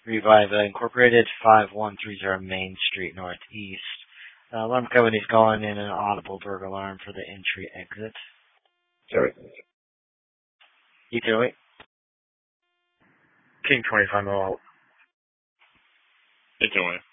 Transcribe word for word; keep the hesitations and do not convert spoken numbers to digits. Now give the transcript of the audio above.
Revive uh, Incorporated, five one three zero Main Street Northeast. Uh, alarm company's calling in an audible burglar alarm for the entry exit. Sorry. E two eight. King twenty-five mile. E two eight.